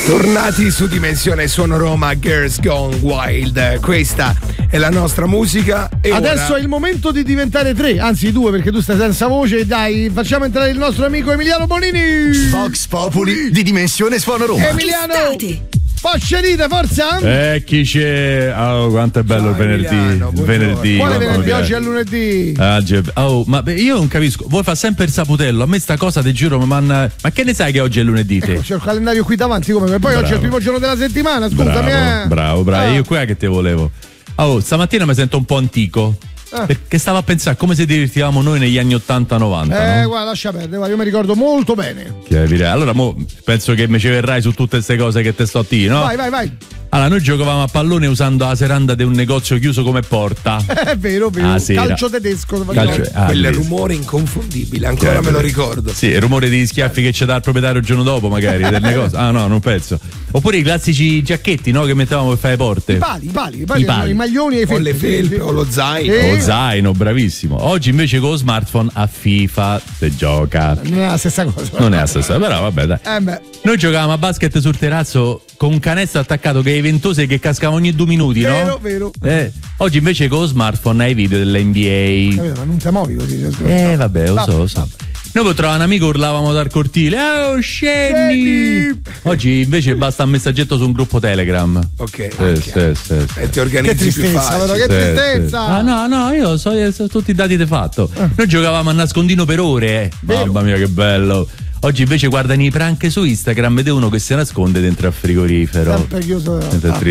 Tornati su Dimensione Suono Roma, Girls Gone Wild. Questa è la nostra musica. E adesso ora... è il momento di diventare 3, anzi 2, perché tu stai senza voce. Dai, facciamo entrare il nostro amico Emiliano Bonini. Vox Populi di Dimensione Suono Roma. Emiliano, Poscerite, forza! Chi c'è? Oh, quanto è bello il venerdì! Emiliano, venerdì! Quale venerdì? Oggi è lunedì. Ma io non capisco, voi fa sempre il saputello. A me sta cosa, ti giuro, ma che ne sai che oggi è lunedì? Te? C'è il calendario qui davanti, come? Poi Bravo. oggi è il primo giorno della settimana, scusami. Bravo. Io qua che te volevo. Stamattina mi sento un po' antico. Perché stavo a pensare come se divertivamo noi negli anni 80-90. No? Guarda, lascia perdere, guarda, io mi ricordo molto bene. Allora, penso che mi ci verrai su tutte queste cose che te sto a dire, no? Vai. Allora, noi giocavamo a pallone usando la serranda di un negozio chiuso come porta. È vero. Calcio tedesco. Quel rumore inconfondibile, ancora me lo ricordo. Sì, il rumore di schiaffi che c'è dal proprietario il giorno dopo, magari, del negozio. Ah, no, non penso. Oppure i classici giacchetti, no? Che mettevamo per fare le porte. I pali. I maglioni e i felpe. O le felpe, o lo zaino. Lo zaino, bravissimo. Oggi invece con lo smartphone a FIFA si gioca. Non è la stessa cosa. Non è la stessa, però vabbè, dai. Noi giocavamo a basket sul terrazzo con un canestro attaccato che è ventose che cascava ogni 2 minuti, no? Vero. Oggi invece con lo smartphone hai video dell'NBA. Ma non ti muovi così. Vabbè, lo so. Noi per trovare un amico urlavamo dal cortile: oh, scendi! Oggi invece basta un messaggetto su un gruppo Telegram. Ok. Sì. E ti organizzi più facile. Che tristezza! No, io so tutti i dati di fatto. Noi giocavamo a nascondino per ore. Mamma mia, che bello. Oggi invece guardano i prank su Instagram, vede uno che si nasconde dentro al frigorifero. Sempre chiuso.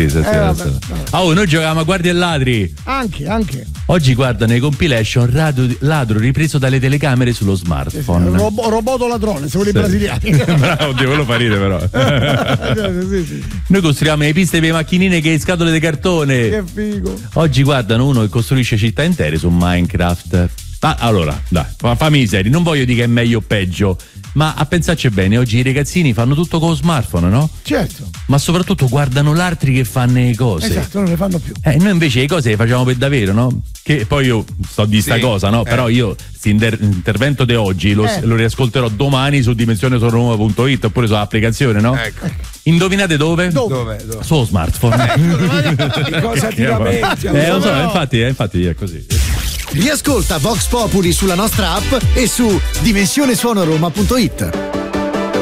Noi giocavamo a guardie e ladri. Anche. Oggi guardano i compilation ladro ripreso dalle telecamere sullo smartphone. Roboto ladrone, se vuoi i brasiliani. Bravo, oddio, quello fa ridere però. Sì. Noi costruiamo le piste per le macchinine che scatole di cartone. Che figo. Oggi guardano uno che costruisce città intere su Minecraft. Allora, dai, fammi seri, non voglio dire che è meglio o peggio, ma a pensarci bene, oggi i ragazzini fanno tutto con lo smartphone, no? Certo. Ma soprattutto guardano l'altri che fanno le cose. Esatto, non le fanno più. Noi invece le cose le facciamo per davvero, no? Che poi io sto di sta cosa, no? Però io intervento di oggi lo riascolterò domani su dimensionesonoroma.it oppure sull'applicazione, no? Ecco. Indovinate dove? Dove? Sullo smartphone. Di cosa ti lamenti? Lo so, infatti è così. Riascolta Vox Populi sulla nostra app e su dimensionesuonoroma.it.